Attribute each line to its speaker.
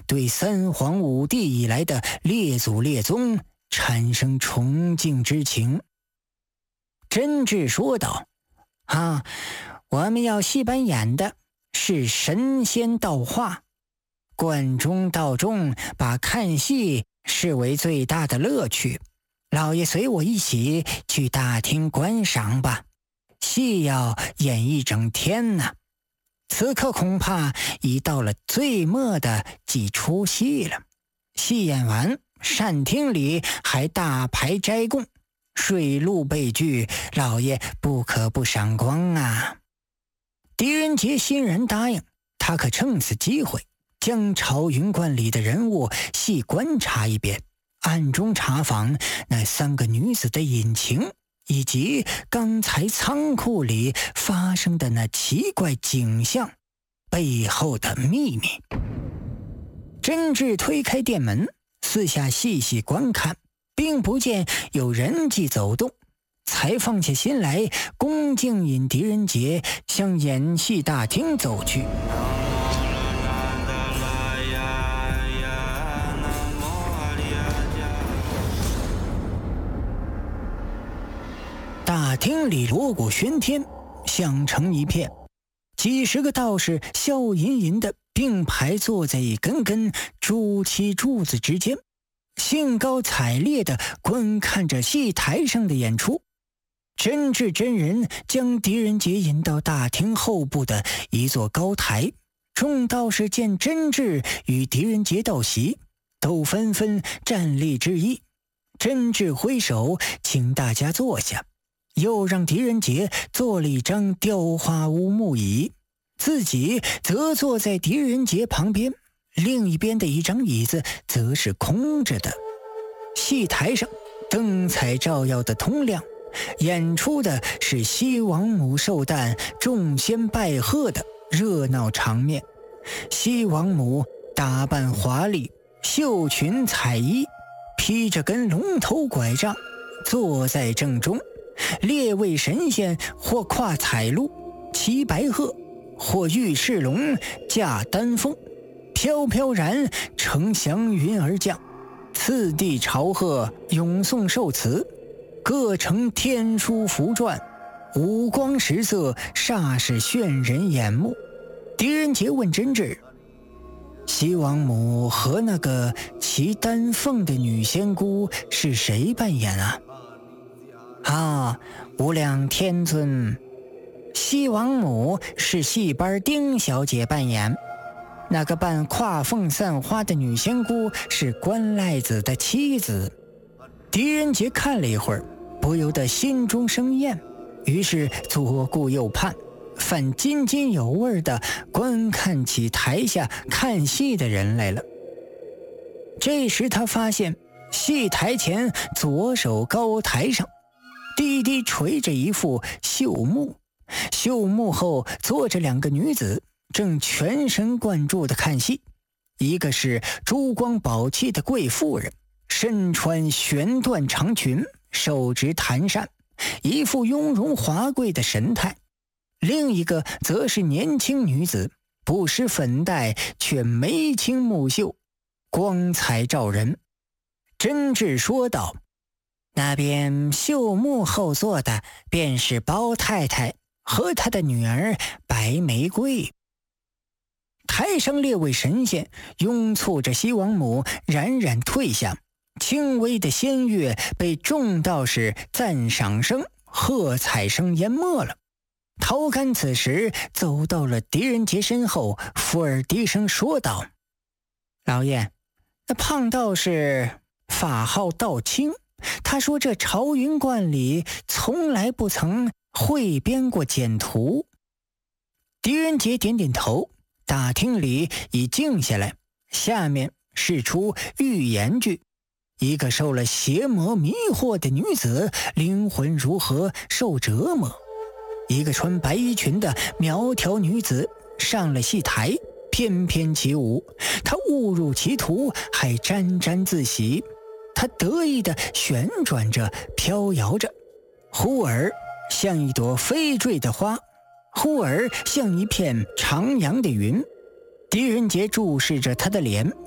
Speaker 1: 对三皇五帝以来的列祖列宗产生崇敬之情。真挚说道：我们要戏班演的是神仙道化，贯中道中把看戏视为最大的乐趣。老爷随我一起去大厅观赏吧，戏要演一整天呢。此刻恐怕已到了最末的几出戏了。戏演完，膳厅里还大排斋供，水陆备具，老爷不可不赏光啊。狄仁杰欣然答应，他可趁此机会将朝云观里的人物细观察一遍，暗中查访那3个女子的隐情，以及刚才仓库里发生的那奇怪景象背后的秘密。真挚推开店门，四下细细观看，并不见有人迹走动，才放下心来，恭敬引狄仁杰向演戏大厅走去。大厅里锣鼓喧天，响成一片，几十个道士笑吟吟地并排坐在一根根朱漆柱子之间，兴高采烈地观看着戏台上的演出。真挚真人将狄仁杰引到大厅后部的一座高台，众道士见真挚与狄仁杰道席，都纷纷站立致意。真挚挥手请大家坐下，又让狄仁杰做了一张雕花乌木椅，自己则坐在狄仁杰旁边，另一边的一张椅子则是空着的。戏台上灯彩照耀的通亮，演出的是西王母寿诞众仙拜贺的热闹场面。西王母打扮华丽，绣裙彩衣，披着根龙头拐杖，坐在正中。列位神仙或跨彩鹿，骑白鹤，或御赤龙，驾丹凤，飘飘然乘祥云而降，次第朝贺，咏颂寿词，各成天书符篆，五光十色，煞是炫人眼目。狄仁杰问真挚：西王母和那个骑丹凤的女仙姑是谁扮演啊？无量天尊，西王母是戏班丁小姐扮演，那个扮跨凤散花的女仙姑是关赖子的妻子。狄仁杰看了一会儿，不由得心中生厌，于是左顾右盼，反津津有味地观看起台下看戏的人来了。这时他发现戏台前左手高台上低低垂着一副绣幕，绣幕后坐着2个女子，正全神贯注地看戏。一个是珠光宝气的贵妇人，身穿玄缎长裙，手执檀扇，一副雍容华贵的神态；另一个则是年轻女子，不施粉黛，却眉清目秀，光彩照人。真挚说道：那边绣幕后坐的便是包太太和她的女儿白玫瑰。台上列位神仙拥簇着西王母冉冉退下，轻微的仙乐被众道士赞赏声、喝彩声淹没了。陶干此时走到了狄仁杰身后，附耳低声说道：老爷，那胖道士法号道清，他说这朝云观里从来不曾汇编过简图。狄仁杰点点头，大厅里已静下来，下面释出寓言句：一个受了邪魔迷惑的女子，灵魂如何受折磨。一个穿白衣裙的苗条女子上了戏台，翩翩起舞，她误入歧途，还沾沾自喜。她得意地旋转着，飘摇着，忽而像一朵飞坠的花，忽而像一片徜徉的云。狄仁杰注视着她的脸，